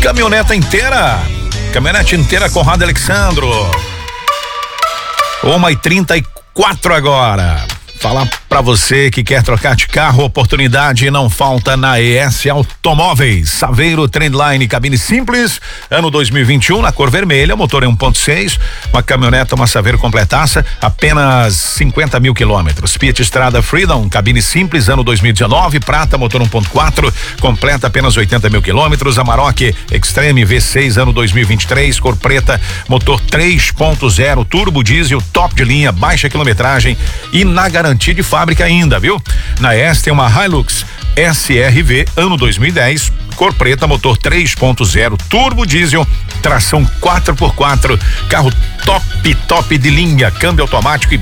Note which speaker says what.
Speaker 1: caminhonete inteira Conrado Alexandro. 1h34 agora. Falar pra você que quer trocar de carro, oportunidade não falta na ES Automóveis. Saveiro Trendline, cabine simples, ano 2021, na cor vermelha, motor é 1.6, uma caminhoneta, uma Saveiro completaça, apenas 50 mil quilômetros. Fiat Strada Freedom, cabine simples, ano 2019, prata, motor 1.4, completa apenas 80 mil quilômetros. Amarok Extreme V6, ano 2023, cor preta, motor 3.0, turbo diesel, top de linha, baixa quilometragem e na garantia de fábrica ainda, viu? Na ES tem uma Hilux SRV, ano 2010, cor preta, motor 3.0, turbo diesel, tração 4x4, carro top de linha, câmbio automático e